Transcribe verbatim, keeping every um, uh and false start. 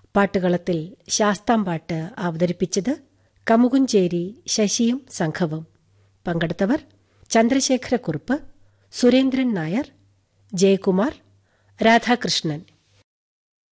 പാട്ടുകളത്തിൽ ശാസ്താംപാട്ട് അവതരിപ്പിച്ചത് കമുകുഞ്ചേരി ശശിയും സംഘവും. പങ്കെടുത്തവർ ചന്ദ്രശേഖരക്കുറുപ്പ്, സുരേന്ദ്രൻ നായർ, ജയകുമാർ, രാധാകൃഷ്ണൻ.